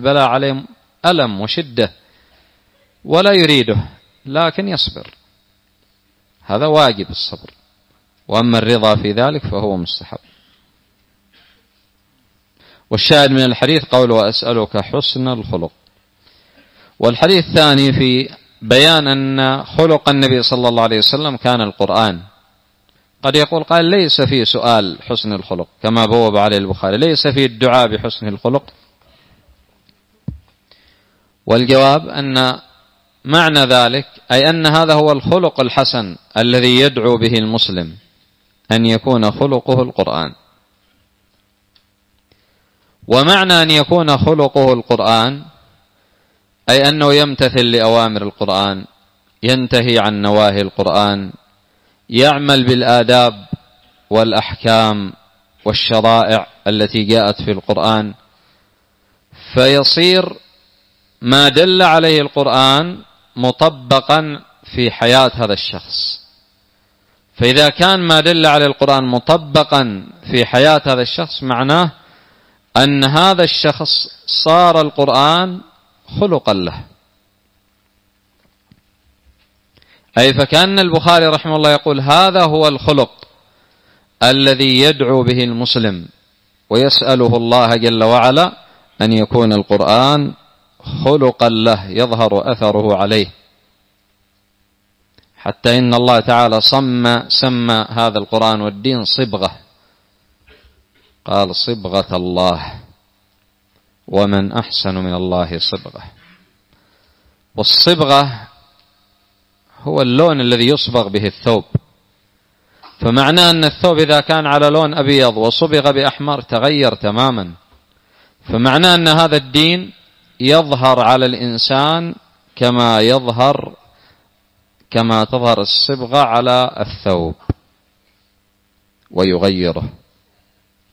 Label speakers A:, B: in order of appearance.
A: البلاء عليه ألم وشدة ولا يريده، لكن يصبر، هذا واجب الصبر. وأما الرضا في ذلك فهو مستحب. والشاهد من الحديث قوله وأسألك حسن الخلق. والحديث الثاني في بيان أن خلق النبي صلى الله عليه وسلم كان القرآن. قد يقول قال ليس في سؤال حسن الخلق كما بوب عليه البخاري، ليس في الدعاء بحسن الخلق. والجواب أن معنى ذلك أي أن هذا هو الخلق الحسن الذي يدعو به المسلم، أن يكون خلقه القرآن. ومعنى أن يكون خلقه القرآن أي أنه يمتثل لأوامر القرآن، ينتهي عن نواهي القرآن، يعمل بالآداب والأحكام والشرائع التي جاءت في القرآن، فيصير ما دل عليه القرآن مطبقا في حياة هذا الشخص. فإذا كان ما دل عليه القرآن مطبقا في حياة هذا الشخص معناه أن هذا الشخص صار القرآن خلقا له. أي فكأن البخاري رحمه الله يقول هذا هو الخلق الذي يدعو به المسلم ويسأله الله جل وعلا أن يكون القرآن خلقا له يظهر أثره عليه، حتى إن الله تعالى سمى هذا القرآن والدين صبغة، قال صبغة الله ومن أحسن من الله صبغة. والصبغة هو اللون الذي يصبغ به الثوب، فمعناه أن الثوب إذا كان على لون أبيض وصبغ بأحمر تغير تماما. فمعناه أن هذا الدين يظهر على الإنسان كما تظهر الصبغة على الثوب ويغيره.